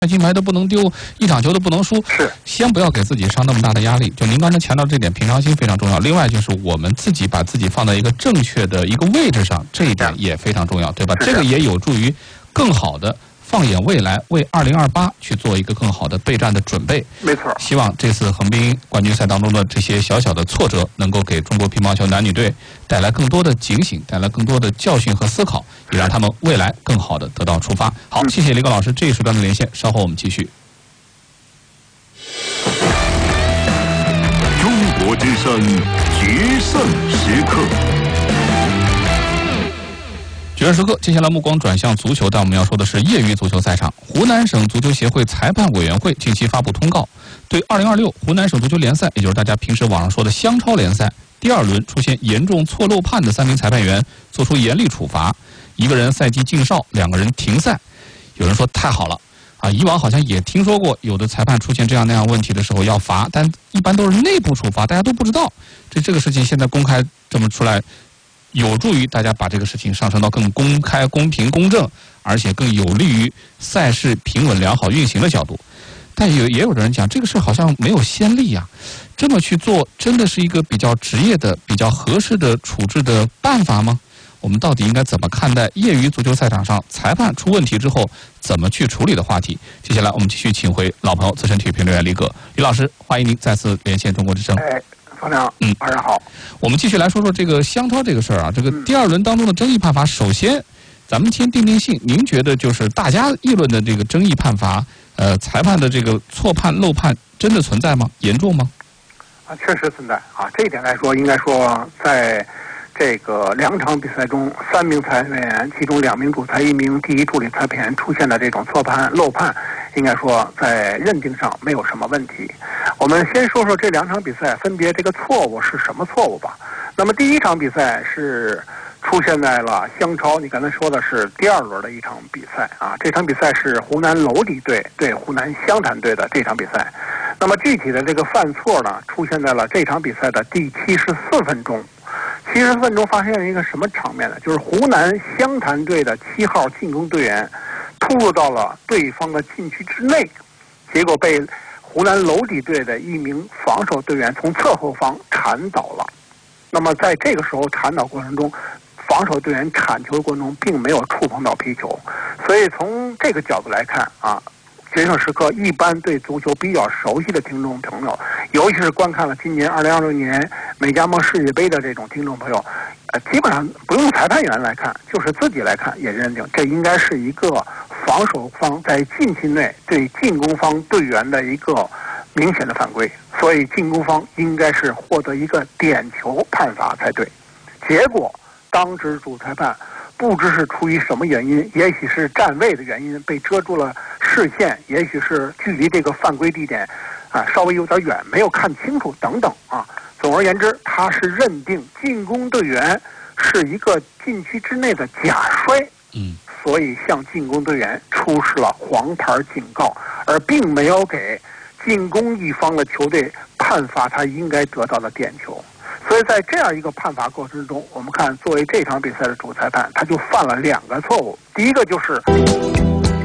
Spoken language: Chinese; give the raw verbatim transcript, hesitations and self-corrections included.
金牌都不能丢，一场球都不能输。 是， 先不要给自己上那么大的压力。就您刚才强调这点，平常心非常重要。另外就是我们自己把自己放在一个正确的一个位置上，这一点也非常重要，对吧？这个也有助于更好的放眼未来，为二零二八去做一个更好的备战的准备。 没错。 希望这次横滨冠军赛当中的这些小小的挫折，能够给中国乒乓球男女队带来更多的警醒，带来更多的教训和思考，也让他们未来更好的得到出发。好，谢谢李耿老师这一时段的连线，稍后我们继续。 中国之声决胜时刻。 决胜时刻，接下来目光转向足球，但我们要说的是业余足球赛场。湖南省足球协会裁判委员会近期发布通告，对二零二六湖南省足球联赛，也就是大家平时网上说的湘超联赛第二轮出现严重错漏判的三名裁判员作出严厉处罚，一个人赛季禁哨，两个人停赛。有人说太好了啊！以往好像也听说过，有的裁判出现这样那样问题的时候要罚，但一般都是内部处罚，大家都不知道。这这个事情现在公开这么出来，有助于大家把这个事情上升到更公开、公平、公正，而且更有利于赛事平稳良好运行的角度。但有也有的人讲，这个事好像没有先例呀、啊，这么去做真的是一个比较职业的、比较合适的处置的办法吗？我们到底应该怎么看待业余足球赛场上裁判出问题之后怎么去处理的话题？接下来我们继续请回老朋友资深体育评论员李葛李老师，欢迎您再次连线中国之声。 哎，方亮， 嗯， 晚上好。 我们继续来说说这个湘超这个事儿啊，这个第二轮当中的争议判罚，首先咱们先定定性，您觉得就是大家议论的这个争议判罚，呃，裁判的这个错判漏判真的存在吗？严重吗？ 啊，确实存在啊。这一点来说，应该说在这个两场比赛中，三名裁判员，其中两名主裁，一名第一助理裁判员出现的这种错判漏判，应该说在认定上没有什么问题。我们先说说这两场比赛分别这个错误是什么错误吧。那么第一场比赛是出现在了湘超，你刚才说的是第二轮的一场比赛啊。这场比赛是湖南娄底队对湖南湘潭队的这场比赛。那么具体的这个犯错呢，出现在了这场比赛的第七十四分钟。七十分钟发现一个什么场面呢？就是湖南湘潭队的七号进攻队员突入到了对方的禁区之内，结果被湖南娄底队的一名防守队员从侧后方铲倒了。那么在这个时候铲倒过程中，防守队员铲球的过程中并没有触碰到皮球，所以从这个角度来看啊，决胜时刻一般对足球比较熟悉的听众朋友，尤其是观看了今年二零二六年美加盟世界杯的这种听众朋友，呃，基本上不用裁判员来看，就是自己来看也认定这应该是一个防守方在禁区内对进攻方队员的一个明显的犯规，所以进攻方应该是获得一个点球判罚才对。结果当值主裁判不知是出于什么原因，也许是站位的原因被遮住了视线，也许是距离这个犯规地点啊稍微有点远，没有看清楚等等啊。总而言之，他是认定进攻队员是一个禁区之内的假摔， 嗯， 所以向进攻队员出示了黄牌警告，而并没有给进攻一方的球队判罚他应该得到的点球。所以在这样一个判罚过程中，我们看作为这场比赛的主裁判，他就犯了两个错误。第一个就是